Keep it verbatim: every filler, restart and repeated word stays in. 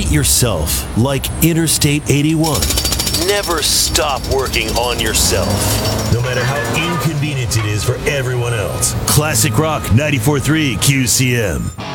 Elevate yourself like Interstate eighty-one. Never stop working on yourself, no matter how inconvenient it is for everyone else. Classic Rock ninety-four point three Q C M.